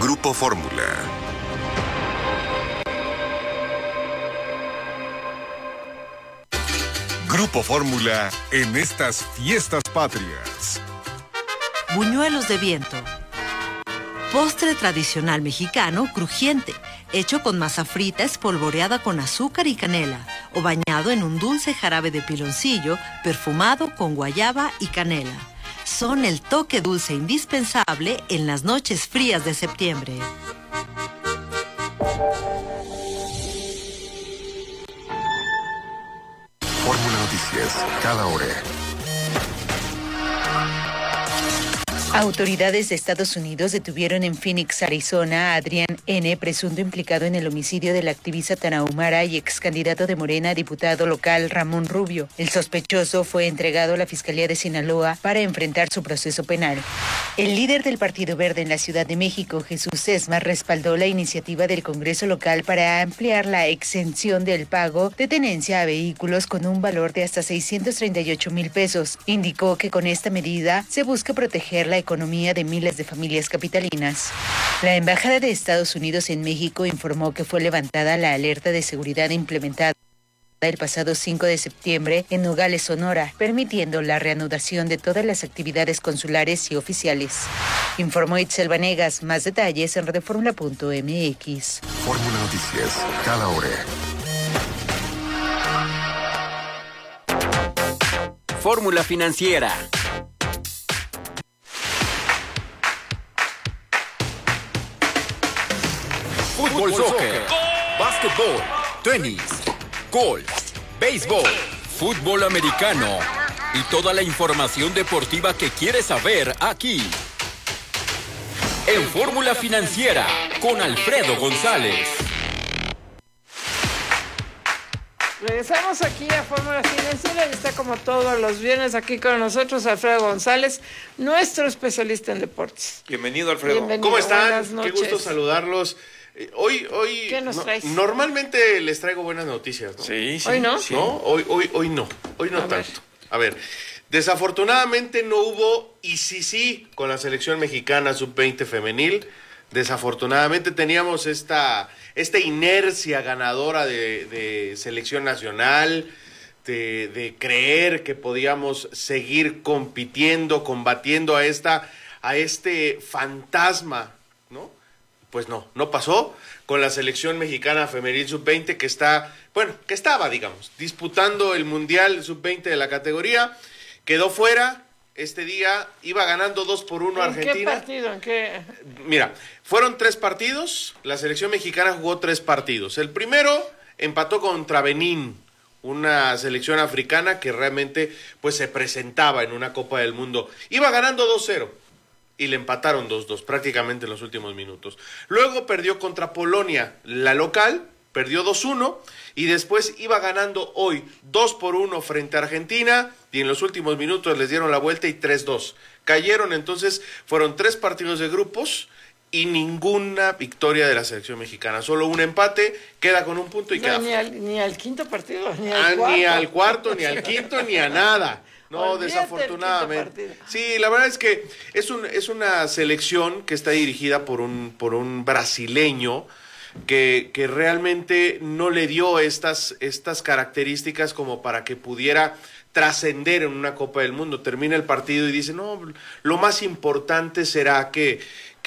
Grupo Fórmula. Grupo Fórmula en estas fiestas patrias. Buñuelos de viento. Postre tradicional mexicano crujiente, hecho con masa frita espolvoreada con azúcar y canela, o bañado en un dulce jarabe de piloncillo perfumado con guayaba y canela. Son el toque dulce indispensable en las noches frías de septiembre. Fórmula Noticias, cada hora. Autoridades de Estados Unidos detuvieron en Phoenix, Arizona, a Adrián N., presunto implicado en el homicidio de la activista tarahumara y ex candidato de Morena a diputado local Ramón Rubio. El sospechoso fue entregado a la Fiscalía de Sinaloa para enfrentar su proceso penal. El líder del Partido Verde en la Ciudad de México, Jesús Sesma, respaldó la iniciativa del Congreso local para ampliar la exención del pago de tenencia a vehículos con un valor de hasta 638,000 pesos. Indicó que con esta medida se busca proteger la economía de miles de familias capitalinas. La Embajada de Estados Unidos en México informó que fue levantada la alerta de seguridad implementada el pasado 5 de septiembre en Nogales, Sonora, permitiendo la reanudación de todas las actividades consulares y oficiales. Informó Itzel Vanegas. Más detalles en radioformula.mx. Fórmula Noticias, cada hora. Fórmula Financiera. Fútbol, soccer, básquetbol, tenis, golf, béisbol, fútbol americano y toda la información deportiva que quieres saber aquí. En Fórmula Financiera, con Alfredo González. Regresamos aquí a Fórmula Financiera y está como todos los viernes aquí con nosotros Alfredo González, nuestro especialista en deportes. Bienvenido, Alfredo. Bienvenido. ¿Cómo están? Buenas noches. Qué gusto saludarlos. Hoy ¿Qué nos traes? Normalmente les traigo buenas noticias, ¿no? Sí. ¿Hoy no? Sí. ¿No? Hoy no. Hoy no tanto. A ver, desafortunadamente no hubo y sí con la selección mexicana sub-20 femenil. Desafortunadamente teníamos esta inercia ganadora de selección nacional, de creer que podíamos seguir compitiendo, combatiendo a este fantasma, ¿no? Pues no pasó con la selección mexicana femenil sub-20 que estaba, digamos, disputando el Mundial sub-20 de la categoría, quedó fuera. Este día iba ganando 2-1 Argentina. ¿En qué partido? Mira, fueron 3 partidos, la selección mexicana jugó 3 partidos. El primero empató contra Benín, una selección africana que realmente pues se presentaba en una Copa del Mundo. Iba ganando 2-0 y le empataron 2-2 prácticamente en los últimos minutos. Luego perdió contra Polonia, la local, perdió 2-1 y después iba ganando hoy 2-1 frente a Argentina y en los últimos minutos les dieron la vuelta y 3-2. Cayeron, entonces fueron 3 partidos de grupos y ninguna victoria de la selección mexicana. Solo un empate, queda con un punto y queda. Ni al quinto partido, ni al cuarto, ni al quinto, ni a nada. No, olvídate, desafortunadamente. Sí, la verdad es que es una selección que está dirigida por un brasileño que realmente no le dio estas características como para que pudiera trascender en una Copa del Mundo. Termina el partido y dice, no, lo más importante será que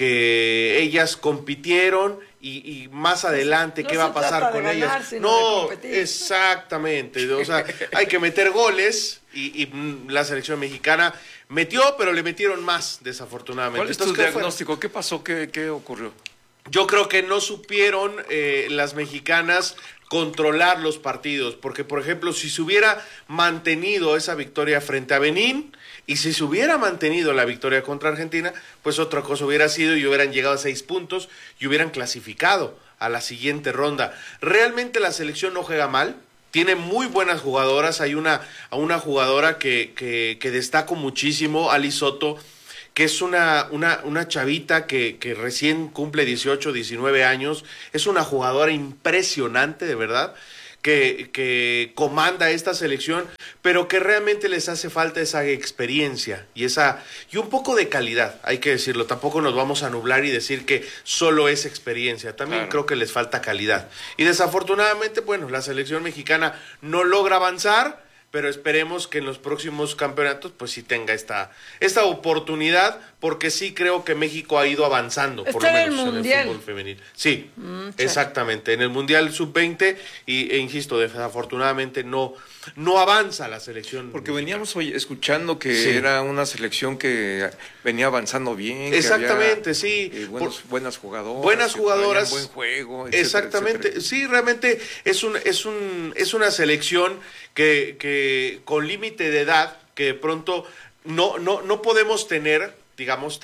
ellas compitieron y más adelante qué va a pasar con ellas. No, exactamente. O sea, hay que meter goles y la selección mexicana metió, pero le metieron más, desafortunadamente. ¿Cuál es tu diagnóstico? ¿Qué pasó? ¿Qué ocurrió? Yo creo que no supieron las mexicanas controlar los partidos, porque por ejemplo si se hubiera mantenido esa victoria frente a Benín y si se hubiera mantenido la victoria contra Argentina, pues otra cosa hubiera sido y hubieran llegado a 6 puntos y hubieran clasificado a la siguiente ronda. Realmente la selección no juega mal, tiene muy buenas jugadoras, hay una jugadora que destaco muchísimo, Ali Soto, que es una chavita que recién cumple 18, 19 años, es una jugadora impresionante, de verdad, que comanda esta selección, pero que realmente les hace falta esa experiencia y un poco de calidad, hay que decirlo. Tampoco nos vamos a nublar y decir que solo es experiencia, también creo que les falta calidad. Y desafortunadamente, bueno, la selección mexicana no logra avanzar, pero esperemos que en los próximos campeonatos pues sí tenga esta oportunidad, porque sí creo que México ha ido avanzando, por lo menos en el fútbol femenil. Sí, exactamente, en el Mundial Sub-20 e insisto, desafortunadamente no avanza la selección. Porque veníamos hoy escuchando que era una selección que venía avanzando bien. Exactamente, que había, buenas jugadoras. Buenas jugadoras. Buen juego, etcétera, exactamente, etcétera. Sí, realmente es una selección que con límite de edad, que de pronto no podemos tener, digamos,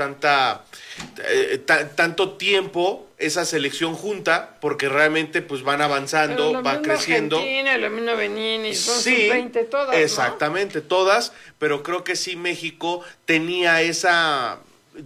tanto tiempo esa selección junta, porque realmente pues van avanzando, va creciendo. Argentina, lo mismo Benín y son sí, 20 todas, exactamente, ¿no? Todas, pero creo que sí México tenía esa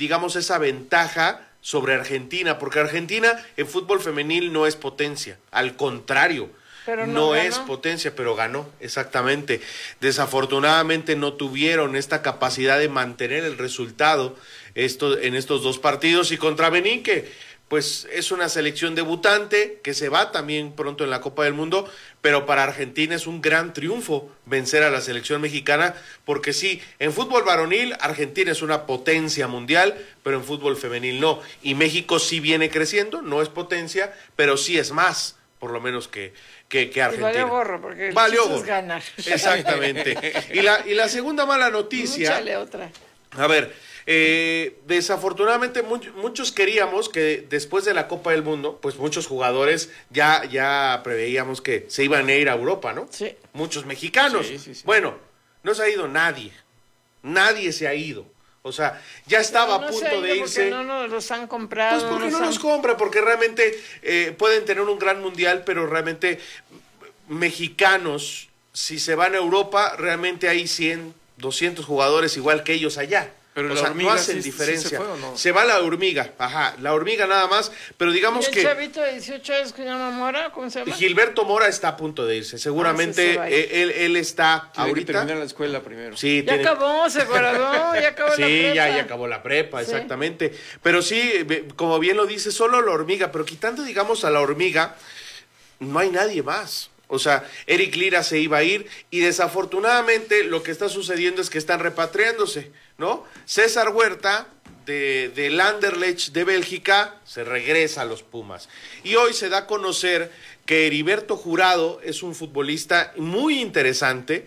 ventaja sobre Argentina, porque Argentina en fútbol femenil no es potencia, al contrario. Pero no es potencia, pero ganó, exactamente. Desafortunadamente no tuvieron esta capacidad de mantener el resultado en estos dos partidos, y contra Benín, que pues es una selección debutante que se va también pronto en la Copa del Mundo, pero para Argentina es un gran triunfo vencer a la selección mexicana, porque sí, en fútbol varonil Argentina es una potencia mundial, pero en fútbol femenil no, y México sí viene creciendo, no es potencia, pero sí es más, por lo menos que Argentina. Y valió gorro, porque es ganar. Exactamente. Y la segunda mala noticia. Échale otra. A ver, desafortunadamente muchos queríamos que después de la Copa del Mundo, pues muchos jugadores ya preveíamos que se iban a ir a Europa, ¿no? Sí. Muchos mexicanos. Sí. Bueno, no se ha ido nadie. Nadie se ha ido. O sea, ya estaba a punto de irse. ¿Por qué no los han comprado? Pues porque no los compra, porque realmente pueden tener un gran mundial, pero realmente mexicanos, si se van a Europa, realmente hay 100, 200 jugadores igual que ellos allá. Pero o la sea, hormiga no hacen sí diferencia. ¿se fue o no? Se va la hormiga, la hormiga nada más, pero digamos ¿Y el chavito de 18 años que se llama Mora? ¿Cómo se llama? Gilberto Mora está a punto de irse, seguramente él está tiene ahorita. que terminar la escuela primero. Sí, acabó, se graduó, ya acabó la prepa. Sí, ya acabó la prepa, exactamente. Pero sí, como bien lo dice, solo la hormiga, pero quitando, digamos, a la hormiga, no hay nadie más. O sea, Eric Lira se iba a ir y desafortunadamente lo que está sucediendo es que están repatriándose, ¿no? César Huerta del Anderlecht de Bélgica se regresa a los Pumas. Y hoy se da a conocer que Heriberto Jurado es un futbolista muy interesante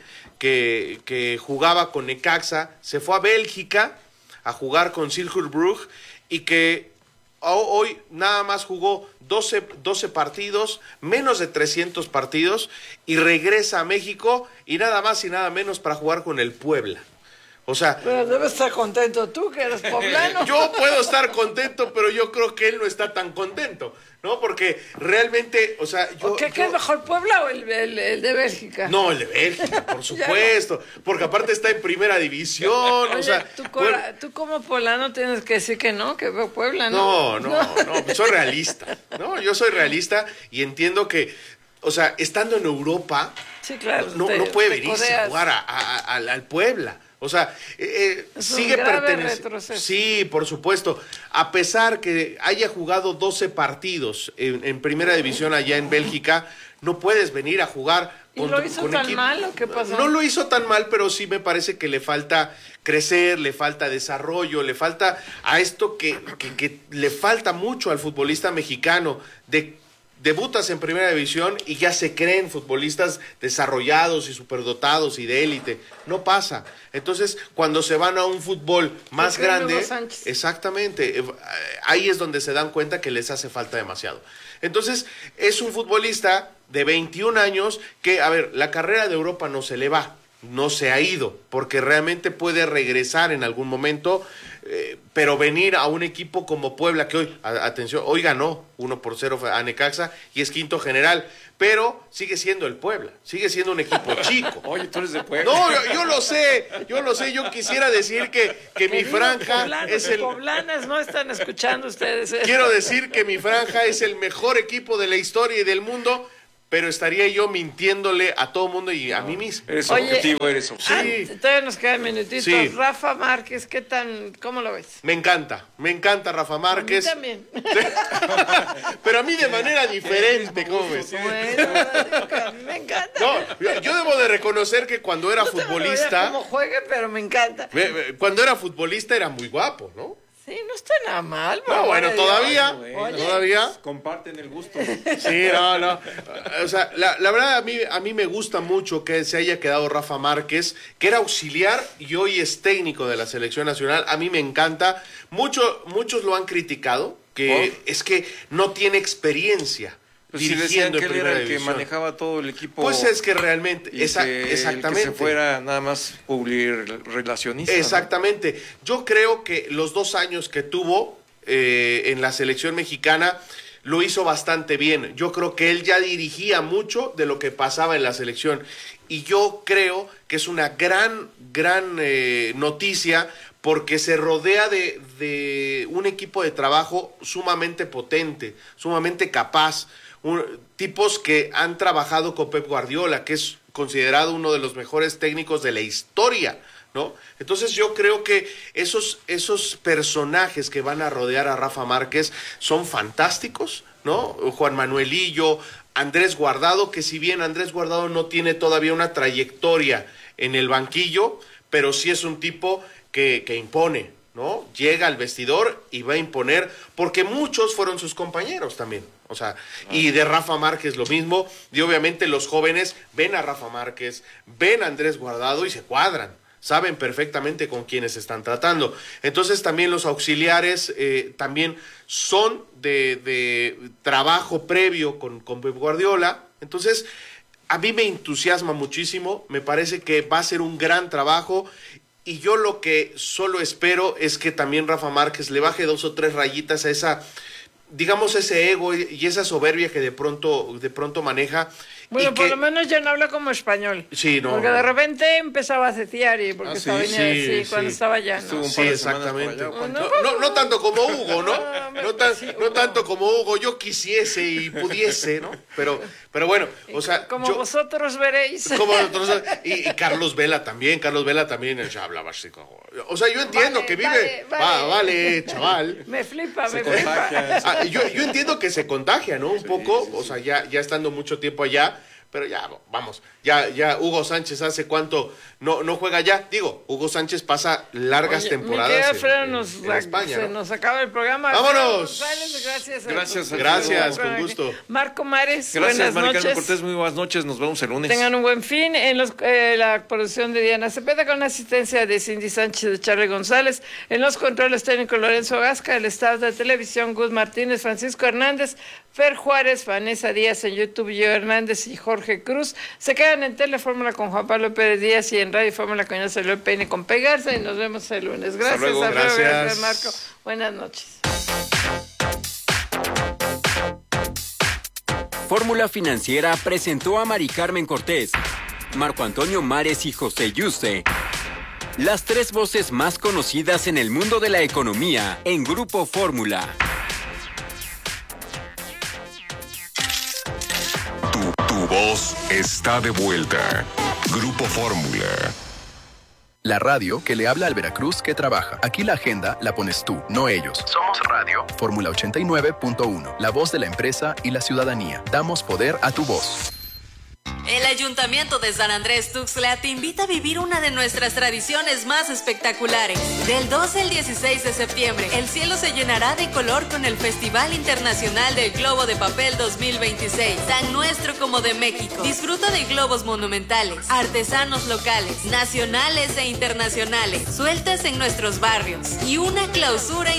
que jugaba con Necaxa, se fue a Bélgica a jugar con Silkeborg y que hoy nada más jugó 12 partidos, menos de 300 partidos, y regresa a México y nada más y nada menos para jugar con el Puebla. O sea, pero debes estar contento tú, que eres poblano. Yo puedo estar contento, pero yo creo que él no está tan contento, ¿no? Porque realmente, o sea, ¿Qué es mejor, Puebla o el de Bélgica? No, el de Bélgica, por supuesto, porque aparte está en primera división. Oye, o sea, tú como poblano tienes que decir que no, que veo Puebla, ¿no? No, soy realista, ¿no? Yo soy realista y entiendo que, o sea, estando en Europa, sí, claro, no puede venirse a jugar al Puebla. O sea, sigue perteneciendo. Sí, por supuesto. A pesar que haya jugado 12 partidos en primera división allá en Bélgica, no puedes venir a jugar con ¿Y lo hizo tan mal o qué pasó? No lo hizo tan mal, pero sí me parece que le falta crecer, le falta desarrollo, le falta a esto que le falta mucho al futbolista mexicano debutas en primera división y ya se creen futbolistas desarrollados y superdotados y de élite. No pasa. Entonces, cuando se van a un fútbol más grande, exactamente, ahí es donde se dan cuenta que les hace falta demasiado. Entonces, es un futbolista de 21 años que, a ver, la carrera de Europa no se le va, no se ha ido, porque realmente puede regresar en algún momento, pero venir a un equipo como Puebla, que hoy, atención, hoy ganó 1-0 a Necaxa y es quinto general, pero sigue siendo el Puebla, sigue siendo un equipo chico. Oye, tú eres de Puebla. No, yo lo sé, yo quisiera decir que mi franja es el... poblanas no están escuchando ustedes. Quiero decir que mi franja es el mejor equipo de la historia y del mundo, pero estaría yo mintiéndole a todo mundo y a mí mismo. Eres objetivo, eres objetivo. Sí. Todavía nos quedan minutitos. Sí. Rafa Márquez, ¿cómo lo ves? Me encanta Rafa Márquez. A mí también. Pero a mí de manera diferente, ¿cómo ves? Bueno, a mí me encanta. No, yo debo de reconocer que cuando era No futbolista, cómo juegue, pero me encanta. cuando era futbolista era muy guapo, ¿no? Sí, no está nada mal. No, bueno, todavía, todavía. Comparten el gusto. Sí, no. O sea, la verdad a mí me gusta mucho que se haya quedado Rafa Márquez, que era auxiliar y hoy es técnico de la selección nacional. A mí me encanta. Muchos lo han criticado, que es que no tiene experiencia. Pues si decían que él era el que división. manejaba todo el equipo. Pues es que realmente, exactamente. Que se fuera nada más relacionista. Exactamente. ¿No? Yo creo que los 2 años que tuvo en la selección mexicana lo hizo bastante bien. Yo creo que él ya dirigía mucho de lo que pasaba en la selección. Y yo creo que es una gran noticia porque se rodea de un equipo de trabajo sumamente potente, sumamente capaz. Tipos que han trabajado con Pep Guardiola, que es considerado uno de los mejores técnicos de la historia, ¿no? Entonces yo creo que esos personajes que van a rodear a Rafa Márquez son fantásticos, ¿no? Juan Manuelillo, Andrés Guardado, que si bien Andrés Guardado no tiene todavía una trayectoria en el banquillo, pero sí es un tipo que impone, ¿no? Llega al vestidor y va a imponer, porque muchos fueron sus compañeros también. O sea, y de Rafa Márquez lo mismo, y obviamente los jóvenes ven a Rafa Márquez, ven a Andrés Guardado y se cuadran, saben perfectamente con quiénes están tratando. Entonces también los auxiliares también son de trabajo previo con Pep Guardiola. Entonces a mí me entusiasma muchísimo, me parece que va a ser un gran trabajo. Y yo lo que solo espero es que también Rafa Márquez le baje 2 o 3 rayitas a esa, digamos, ese ego y esa soberbia que de pronto maneja. Bueno, por lo menos ya no habla como español. Sí, no. Porque de repente empezaba a cetear y porque sí, cuando estaba allá, ¿no? Sí, exactamente. No tanto como Hugo, ¿no? No tanto como Hugo. Yo quisiese y pudiese, ¿no? Pero bueno, o sea... Como vosotros veréis. Y Carlos Vela también ya hablaba así como... O sea, yo entiendo que vive... Vale, chaval. Me flipa. Yo entiendo que se contagia, ¿no? Un poco, o sea, ya estando mucho tiempo allá, pero ya, vamos, ya Hugo Sánchez hace cuánto no juega ya. Digo, Hugo Sánchez pasa largas temporadas en España, se ¿no? nos acaba el programa. ¡Vámonos! Gracias, con gusto. Marco Mares, gracias, buenas noches. Cortés, muy buenas noches, nos vemos el lunes. Tengan un buen fin. En la producción de Diana Cepeda con la asistencia de Cindy Sánchez, de Charly González. En los controles técnicos Lorenzo Gasca, el staff de televisión Gus Martínez, Francisco Hernández, Fer Juárez, Vanessa Díaz en YouTube, yo Hernández y Jorge Cruz. Se quedan en Telefórmula con Juan Pablo Pérez Díaz y en Radio Fórmula con Ignacio León Peine con Pegarse, y nos vemos el lunes. Gracias, hasta luego. Gracias, Marco. Buenas noches. Fórmula Financiera presentó a Mari Carmen Cortés, Marco Antonio Mares y José Yuste, las 3 voces más conocidas en el mundo de la economía en Grupo Fórmula. Tu voz está de vuelta. Grupo Fórmula. La radio que le habla al Veracruz que trabaja. Aquí la agenda la pones tú, no ellos. Somos Radio. Fórmula 89.1. La voz de la empresa y la ciudadanía. Damos poder a tu voz. El Ayuntamiento de San Andrés Tuxtla te invita a vivir una de nuestras tradiciones más espectaculares. Del 12 al 16 de septiembre, el cielo se llenará de color con el Festival Internacional del Globo de Papel 2026, tan nuestro como de México. Disfruta de globos monumentales, artesanos locales, nacionales e internacionales, sueltas en nuestros barrios y una clausura